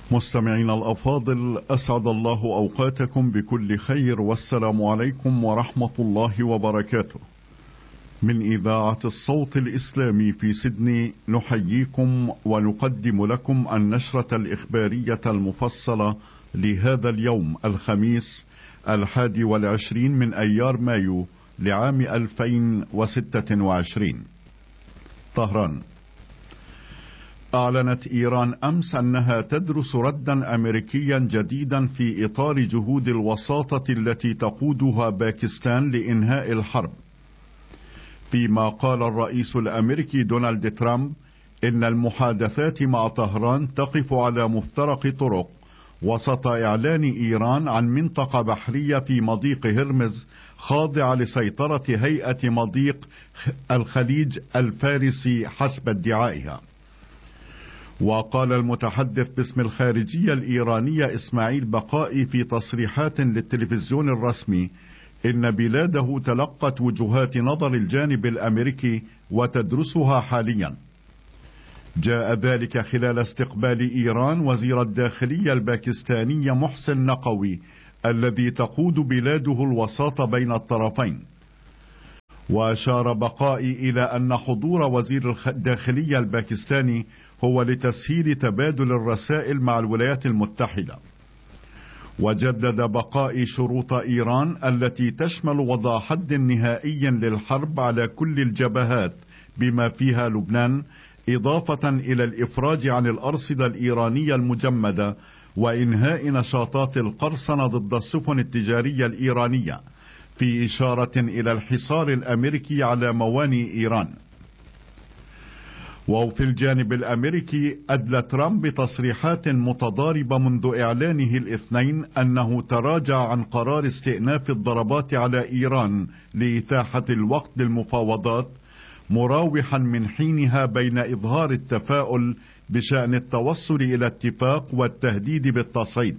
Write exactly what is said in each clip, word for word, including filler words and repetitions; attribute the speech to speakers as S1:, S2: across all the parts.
S1: مستمعين الأفاضل، أسعد الله أوقاتكم بكل خير، والسلام عليكم ورحمة الله وبركاته. من إذاعة الصوت الإسلامي في سيدني نحييكم ونقدم لكم النشرة الإخبارية المفصلة لهذا اليوم الخميس الحادي والعشرين من أيار مايو لعام ألفين وستة وعشرين. طهران. أعلنت إيران أمس أنها تدرس ردا أمريكيا جديدا في إطار جهود الوساطة التي تقودها باكستان لإنهاء الحرب، فيما قال الرئيس الأمريكي دونالد ترامب إن المحادثات مع طهران تقف على مفترق طرق وسط إعلان إيران عن منطقة بحرية في مضيق هرمز خاضعة لسيطرة هيئة مضيق الخليج الفارسي حسب ادعائها. وقال المتحدث باسم الخارجية الإيرانية إسماعيل بقائي في تصريحات للتلفزيون الرسمي إن بلاده تلقت وجهات نظر الجانب الأمريكي وتدرسها حاليا. جاء ذلك خلال استقبال إيران وزير الداخلية الباكستاني محسن نقوي الذي تقود بلاده الوساط بين الطرفين. وأشار بقائي إلى أن حضور وزير الداخلية الباكستاني هو لتسهيل تبادل الرسائل مع الولايات المتحدة. وجدد بقائي شروط إيران التي تشمل وضع حد نهائي للحرب على كل الجبهات بما فيها لبنان، إضافة إلى الإفراج عن الأرصدة الإيرانية المجمدة وإنهاء نشاطات القرصنة ضد السفن التجارية الإيرانية، في إشارة إلى الحصار الأمريكي على موانئ إيران. وفي الجانب الأمريكي أدلى ترامب بتصريحات متضاربة منذ إعلانه الاثنين أنه تراجع عن قرار استئناف الضربات على إيران لإتاحة الوقت للمفاوضات، مراوحا من حينها بين إظهار التفاؤل بشأن التوصل إلى اتفاق والتهديد بالتصعيد.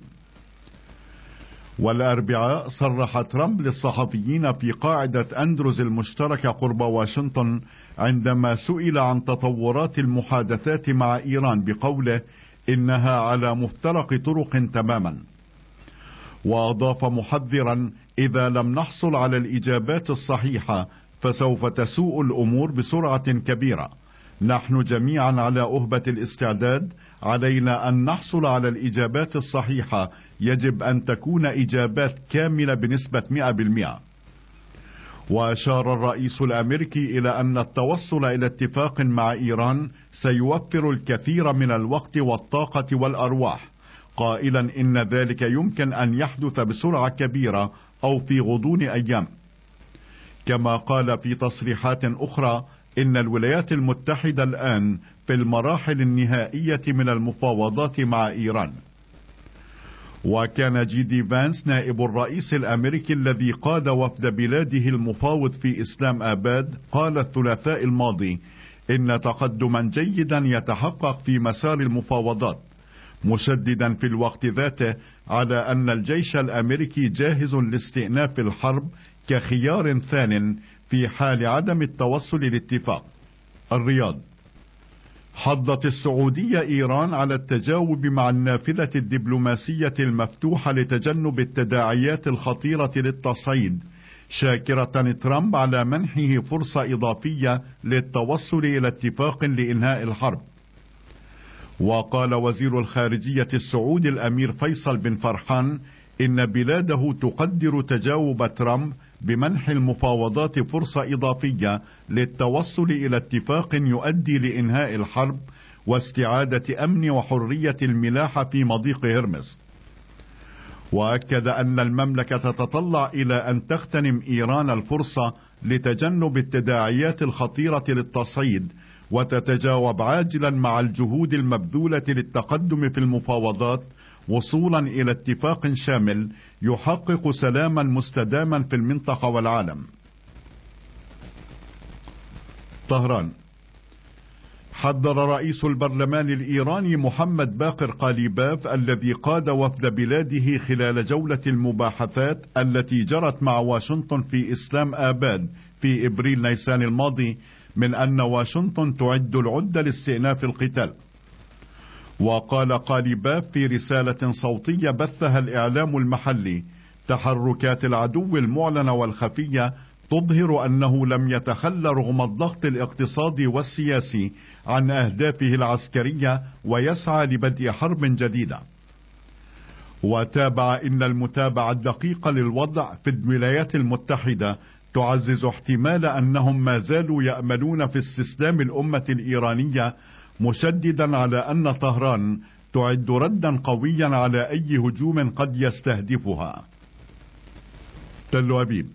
S1: والأربعاء صرح ترامب للصحفيين في قاعدة أندروز المشتركة قرب واشنطن عندما سئل عن تطورات المحادثات مع إيران بقوله إنها على مفترق طرق تماما. وأضاف محذرا: إذا لم نحصل على الإجابات الصحيحة فسوف تسوء الأمور بسرعة كبيرة. نحن جميعا على أهبة الاستعداد، علينا أن نحصل على الإجابات الصحيحة، يجب أن تكون إجابات كاملة بنسبة مئة بالمئة. وأشار الرئيس الأمريكي إلى أن التوصل إلى اتفاق مع إيران سيوفر الكثير من الوقت والطاقة والأرواح، قائلا إن ذلك يمكن أن يحدث بسرعة كبيرة أو في غضون أيام. كما قال في تصريحات أخرى إن الولايات المتحدة الآن في المراحل النهائية من المفاوضات مع إيران. وكان جي دي فانس نائب الرئيس الأمريكي الذي قاد وفد بلاده المفاوض في إسلام آباد قال الثلاثاء الماضي إن تقدما جيدا يتحقق في مسار المفاوضات، مشددا في الوقت ذاته على أن الجيش الأمريكي جاهز لاستئناف الحرب كخيار ثان في حال عدم التوصل لاتفاق. الرياض. حضت السعودية إيران على التجاوب مع النافذة الدبلوماسية المفتوحة لتجنب التداعيات الخطيرة للتصعيد، شاكرة ترامب على منحه فرصة إضافية للتوصل إلى اتفاق لإنهاء الحرب. وقال وزير الخارجية السعودي الأمير فيصل بن فرحان إن بلاده تقدر تجاوب ترامب بمنح المفاوضات فرصة إضافية للتوصل إلى اتفاق يؤدي لإنهاء الحرب واستعادة أمن وحرية الملاحة في مضيق هرمز. وأكد أن المملكة تتطلع إلى أن تغتنم إيران الفرصة لتجنب التداعيات الخطيرة للتصعيد، وتتجاوب عاجلا مع الجهود المبذولة للتقدم في المفاوضات وصولا إلى اتفاق شامل يحقق سلاما مستداما في المنطقة والعالم. طهران. حذر رئيس البرلمان الإيراني محمد باقر قاليباف الذي قاد وفد بلاده خلال جولة المباحثات التي جرت مع واشنطن في إسلام آباد في إبريل نيسان الماضي من أن واشنطن تعد العدة لاستئناف القتال. وقال قاليباف في رسالة صوتية بثها الإعلام المحلي: تحركات العدو المعلنة والخفية تظهر أنه لم يتخلى رغم الضغط الاقتصادي والسياسي عن أهدافه العسكرية، ويسعى لبدء حرب جديدة. وتابع: إن المتابعة الدقيقة للوضع في الولايات المتحدة تعزز احتمال أنهم ما زالوا يأملون في استسلام الأمة الإيرانية، مشددا على أن طهران تعد ردا قويا على أي هجوم قد يستهدفها. تل أبيب.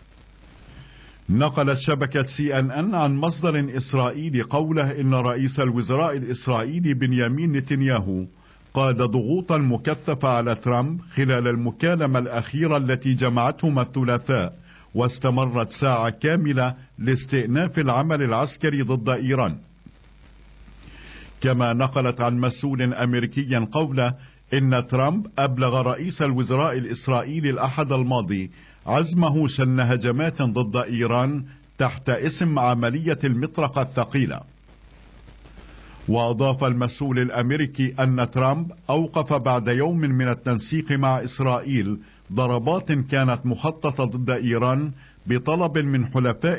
S1: نقلت شبكة سي ان ان عن مصدر إسرائيلي قوله إن رئيس الوزراء الإسرائيلي بنيامين نتنياهو قاد ضغوطا مكثفة على ترامب خلال المكالمة الأخيرة التي جمعتهما الثلاثاء، واستمرت ساعة كاملة لاستئناف العمل العسكري ضد إيران. كما نقلت عن مسؤول أمريكي قوله إن ترامب أبلغ رئيس الوزراء الإسرائيلي الأحد الماضي عزمه شن هجمات ضد إيران تحت اسم عملية المطرقة الثقيلة. وأضاف المسؤول الأمريكي أن ترامب أوقف بعد يوم من التنسيق مع إسرائيل ضربات كانت مخططة ضد إيران بطلب من حلفاء